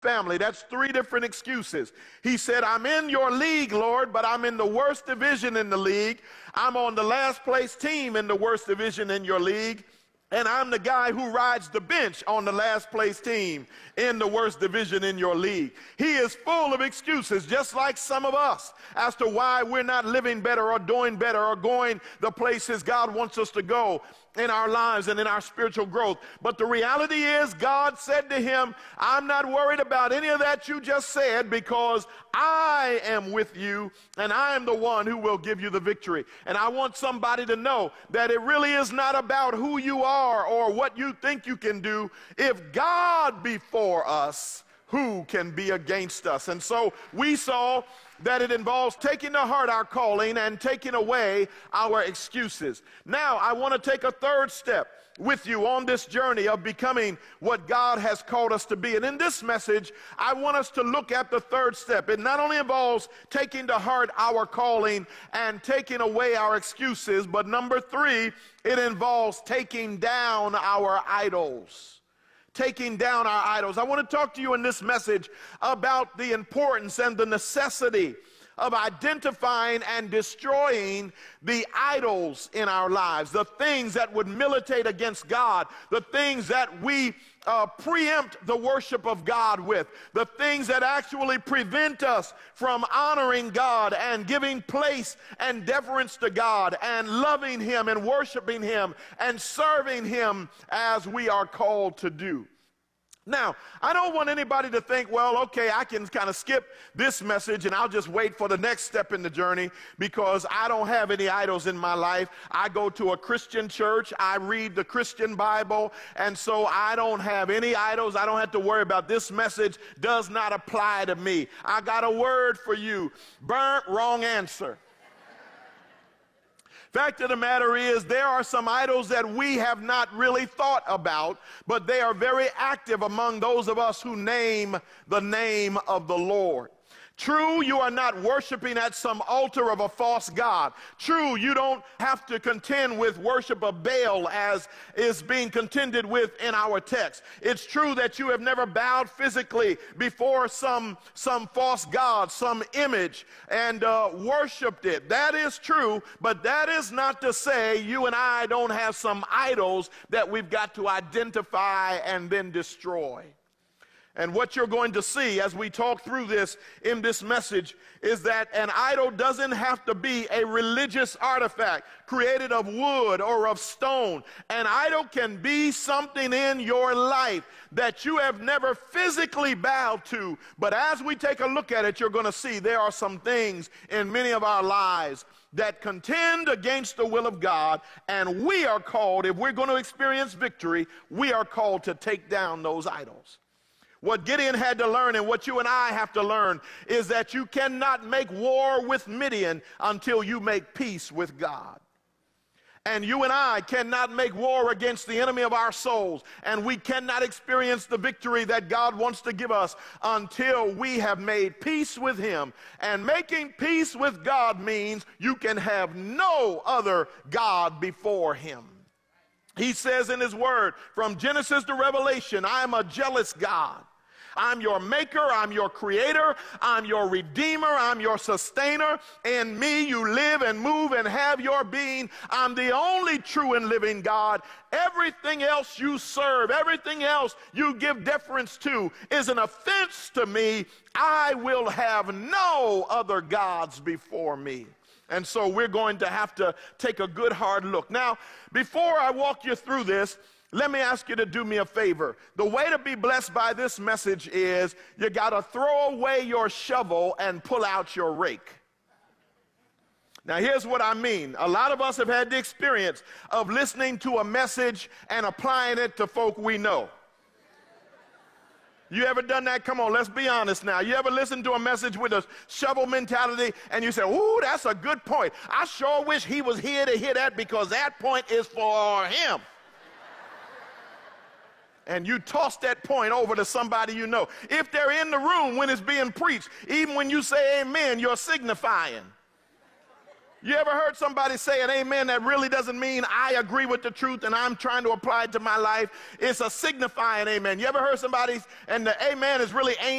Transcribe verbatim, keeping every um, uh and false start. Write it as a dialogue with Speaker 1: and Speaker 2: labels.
Speaker 1: family. That's three different excuses. He said, I'm in your league, Lord, but I'm in the worst division in the league. I'm on the last place team in the worst division in your league. And I'm the guy who rides the bench on the last place team in the worst division in your league. He is full of excuses, just like some of us, as to why we're not living better or doing better or going the places God wants us to go in our lives and in our spiritual growth. But the reality is, God said to him, I'm not worried about any of that you just said, because I am with you and I am the one who will give you the victory. And I want somebody to know that it really is not about who you are or what you think you can do. If God be for us, who can be against us? And so we saw that it involves taking to heart our calling and taking away our excuses. Now, I want to take a third step with you on this journey of becoming what God has called us to be. And in this message, I want us to look at the third step. It not only involves taking to heart our calling and taking away our excuses, but number three, it involves taking down our idols. Taking down our idols. I want to talk to you in this message about the importance and the necessity of identifying and destroying the idols in our lives, the things that would militate against God, the things that we uh, preempt the worship of God with, the things that actually prevent us from honoring God and giving place and deference to God and loving him and worshiping him and serving him as we are called to do. Now, I don't want anybody to think, well, okay, I can kind of skip this message and I'll just wait for the next step in the journey because I don't have any idols in my life. I go to a Christian church, I read the Christian Bible, and so I don't have any idols. I don't have to worry about this message. Does not apply to me. I got a word for you. Burnt, wrong answer. Fact of the matter is, there are some idols that we have not really thought about, but they are very active among those of us who name the name of the Lord. True, you are not worshiping at some altar of a false god. True, you don't have to contend with worship of Baal as is being contended with in our text. It's true that you have never bowed physically before some, some false god, some image, and uh, worshiped it. That is true, but that is not to say you and I don't have some idols that we've got to identify and then destroy. And what you're going to see as we talk through this in this message is that an idol doesn't have to be a religious artifact created of wood or of stone. An idol can be something in your life that you have never physically bowed to. But as we take a look at it, you're going to see there are some things in many of our lives that contend against the will of God, and we are called, if we're going to experience victory, we are called to take down those idols. What Gideon had to learn and what you and I have to learn is that you cannot make war with Midian until you make peace with God. And you and I cannot make war against the enemy of our souls, and we cannot experience the victory that God wants to give us until we have made peace with him. And making peace with God means you can have no other God before him. He says in his word, from Genesis to Revelation, I am a jealous God. I'm your maker, I'm your creator, I'm your redeemer, I'm your sustainer. In me you live and move and have your being. I'm the only true and living God. Everything else you serve, everything else you give deference to is an offense to me. I will have no other gods before me. And so we're going to have to take a good hard look. Now, before I walk you through this, let me ask you to do me a favor. The way to be blessed by this message is you got to throw away your shovel and pull out your rake. Now, here's what I mean. A lot of us have had the experience of listening to a message and applying it to folk we know. You ever done that? Come on, let's be honest now. You ever listen to a message with a shovel mentality and you say, ooh, that's a good point. I sure wish he was here to hear that because that point is for him. And you toss that point over to somebody you know. If they're in the room when it's being preached, even when you say amen, you're signifying. You ever heard somebody say an amen that really doesn't mean I agree with the truth and I'm trying to apply it to my life? It's a signifying amen. You ever heard somebody, and the amen is really amen.